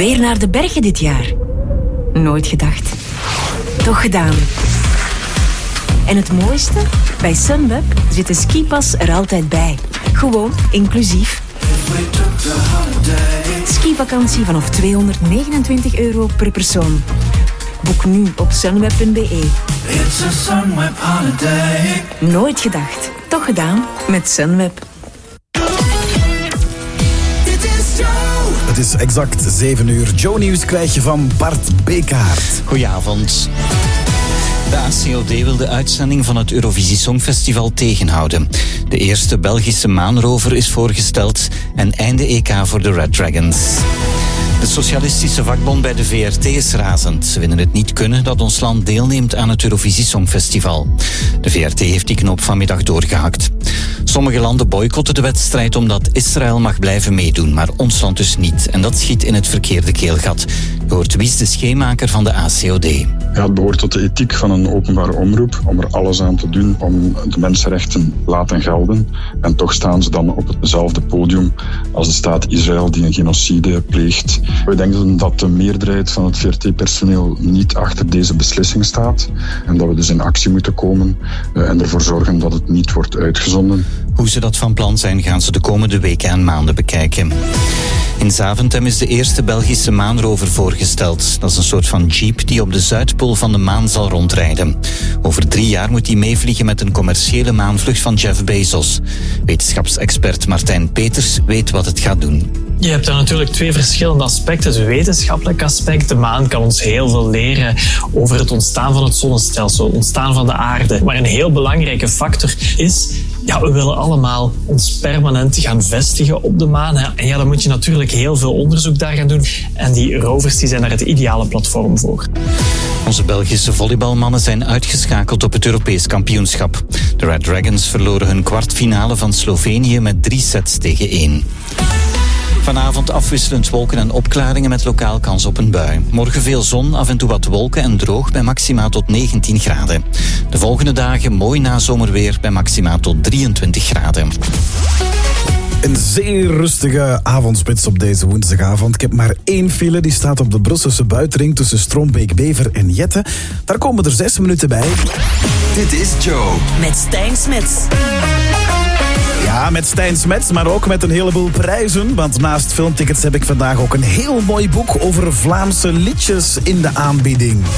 Weer naar de bergen dit jaar? Nooit gedacht. Toch gedaan. En het mooiste? Bij Sunweb zit de skipas er altijd bij. Gewoon inclusief. Skivakantie vanaf €229 per persoon. Boek nu op sunweb.be. Nooit gedacht. Toch gedaan met Sunweb. Het is exact 7 uur. Joe Nieuws krijg je van Bart Bekaert. Goedenavond. De ACOD wil de uitzending van het Eurovisie Songfestival tegenhouden. De eerste Belgische maanrover is voorgesteld en einde EK voor de Red Dragons. De socialistische vakbond bij de VRT is razend. Ze vinden het niet kunnen dat ons land deelneemt aan het Eurovisie Songfestival. De VRT heeft die knop vanmiddag doorgehakt. Sommige landen boycotten de wedstrijd omdat Israël mag blijven meedoen, maar ons land dus niet. En dat schiet in het verkeerde keelgat. Je hoort Wies de Scheemaker van de ACOD. Ja, het behoort tot de ethiek van een openbare omroep om er alles aan te doen om de mensenrechten te laten gelden. En toch staan ze dan op hetzelfde podium als de staat Israël die een genocide pleegt. We denken dat de meerderheid van het VRT-personeel niet achter deze beslissing staat. En dat we dus in actie moeten komen en ervoor zorgen dat het niet wordt uitgezonden. Hoe ze dat van plan zijn, gaan ze de komende weken en maanden bekijken. In Zaventem is de eerste Belgische maanrover voorgesteld. Dat is een soort van jeep die op de Zuidpool van de maan zal rondrijden. Over 3 jaar moet hij meevliegen met een commerciële maanvlucht van Jeff Bezos. Wetenschapsexpert Martijn Peters weet wat het gaat doen. Je hebt daar natuurlijk 2 verschillende aspecten. Het wetenschappelijke aspect. De maan kan ons heel veel leren over het ontstaan van het zonnestelsel, het ontstaan van de aarde. Maar een heel belangrijke factor is, we willen allemaal ons permanent gaan vestigen op de maan. En dan moet je natuurlijk heel veel onderzoek daar gaan doen. En die rovers die zijn daar het ideale platform voor. Onze Belgische volleybalmannen zijn uitgeschakeld op het Europees kampioenschap. De Red Dragons verloren hun kwartfinale van Slovenië met 3 sets tegen 1. Vanavond afwisselend wolken en opklaringen met lokaal kans op een bui. Morgen veel zon, af en toe wat wolken en droog bij maxima tot 19 graden. De volgende dagen mooi nazomerweer bij maxima tot 23 graden. Een zeer rustige avondspits op deze woensdagavond. Ik heb maar 1 file, die staat op de Brusselse buitenring tussen Strombeek-Bever en Jette. Daar komen er 6 minuten bij. Dit is Joe. Met Stijn Smets. Ja, met Stijn Smets, maar ook met een heleboel prijzen. Want naast filmtickets heb ik vandaag ook een heel mooi boek over Vlaamse liedjes in de aanbieding.